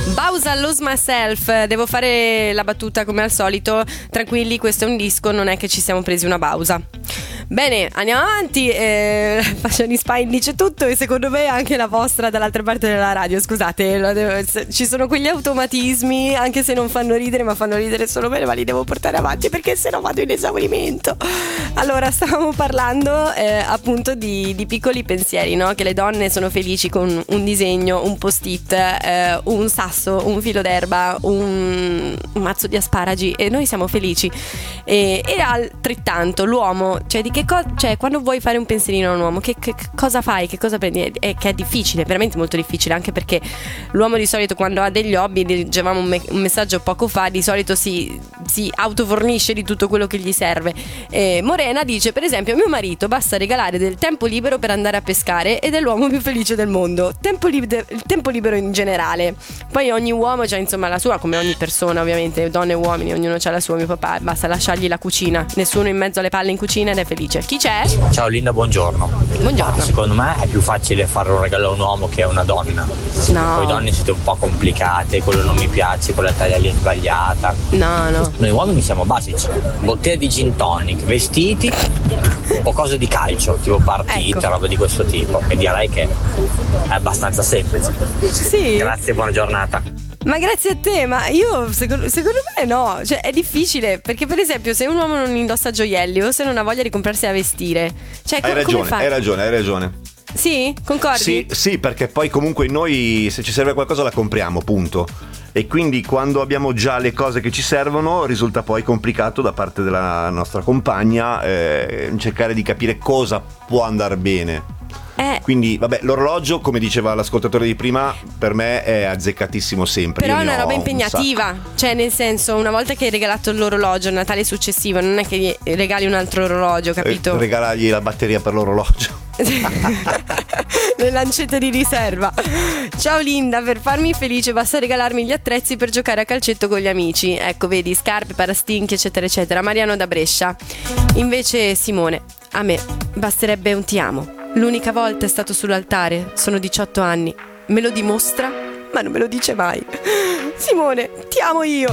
Bausa Lose Myself. Devo fare la battuta come al solito. Tranquilli, questo è un disco, non è che ci siamo presi una pausa. Bene, andiamo avanti. Fashion Spine dice tutto e secondo me anche la vostra dall'altra parte della radio. Scusate, ci sono quegli automatismi, anche se non fanno ridere, ma fanno ridere solo me, ma li devo portare avanti perché sennò vado in esaurimento. Allora, stavamo parlando appunto di piccoli pensieri, no? Che le donne sono felici con un disegno, un post-it, un sasso, un filo d'erba, un mazzo di asparagi, e noi siamo felici. E altrettanto l'uomo, cioè di che cioè quando vuoi fare un pensierino a un uomo, che cosa fai, che cosa prendi? Che è difficile, veramente molto difficile, anche perché l'uomo di solito quando ha degli hobby, leggevamo un messaggio poco fa, di solito si autofornisce di tutto quello che gli serve. Morena dice, per esempio, a mio marito basta regalare del tempo libero per andare a pescare ed è l'uomo più felice del mondo. Il tempo libero in generale, poi ogni uomo c'ha insomma la sua, come ogni persona ovviamente, donne e uomini, ognuno c'ha la sua. Mio papà basta lasciargli la cucina, nessuno in mezzo alle palle in cucina ed è felice. Chi c'è? Ciao Linda, buongiorno. Buongiorno. Secondo me è più facile fare un regalo a un uomo che a una donna. No. Voi donne siete un po' complicate, quello non mi piace, quella taglia lì è sbagliata. No. Noi uomini siamo basici. Bottiglia di gin tonic, vestiti o cose di calcio, tipo partite, Ecco. roba di questo tipo. E direi che è abbastanza semplice. Sì. Grazie, buona giornata. Ma grazie a te, ma io secondo me no, cioè è difficile, perché per esempio se un uomo non indossa gioielli o se non ha voglia di comprarsi da vestire, cioè Hai ragione. Sì? Concordi? Sì, perché poi comunque noi se ci serve qualcosa la compriamo, punto. E quindi quando abbiamo già le cose che ci servono risulta poi complicato da parte della nostra compagna cercare di capire cosa può andare bene. Quindi vabbè, l'orologio, come diceva l'ascoltatore di prima, per me è azzeccatissimo sempre. Però Io è una ne ho roba un impegnativa, cioè nel senso, una volta che hai regalato l'orologio il Natale successivo non è che gli regali un altro orologio, capito? Regalargli la batteria per l'orologio. Le lancette di riserva. Ciao Linda, per farmi felice basta regalarmi gli attrezzi per giocare a calcetto con gli amici. Ecco, vedi, scarpe, parastinchi, eccetera eccetera. Mariano da Brescia. Invece Simone, a me basterebbe un ti amo. L'unica volta è stato sull'altare, sono 18 anni. Me lo dimostra, ma non me lo dice mai. Simone, ti amo io.